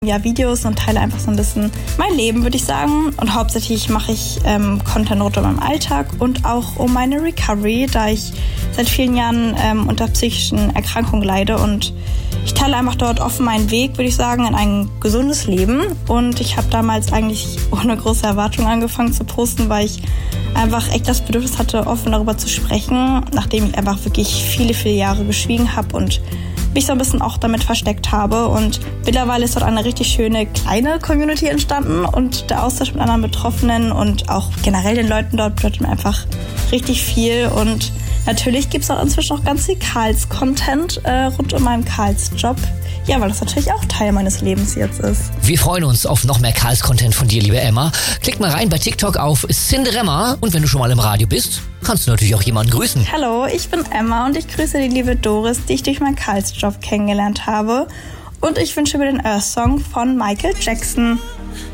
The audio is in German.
ja, Videos und teile einfach so ein bisschen mein Leben, würde ich sagen. Und hauptsächlich mache ich Content rund um meinen Alltag und auch um meine Recovery, da ich seit vielen Jahren unter psychischen Erkrankungen leide. Und ich teile einfach dort offen meinen Weg, würde ich sagen, in ein gesundes Leben. Und ich habe damals eigentlich ohne große Erwartungen angefangen zu posten, weil ich einfach echt das Bedürfnis hatte, offen darüber zu sprechen, nachdem ich einfach wirklich viele, viele Jahre geschwiegen habe und mich so ein bisschen auch damit versteckt habe. Und mittlerweile ist dort eine richtig schöne kleine Community entstanden und der Austausch mit anderen Betroffenen und auch generell den Leuten dort bedeutet mir einfach richtig viel. Und natürlich gibt es auch inzwischen auch ganz viel Karls-Content rund um meinen Karls-Job. Ja, weil das natürlich auch Teil meines Lebens jetzt ist. Wir freuen uns auf noch mehr Karls-Content von dir, liebe Emma. Klick mal rein bei TikTok auf Cinderemma und wenn du schon mal im Radio bist, kannst du natürlich auch jemanden grüßen. Hallo, ich bin Emma und ich grüße die liebe Doris, die ich durch meinen Karls-Job kennengelernt habe. Und ich wünsche mir den Earth Song von Michael Jackson.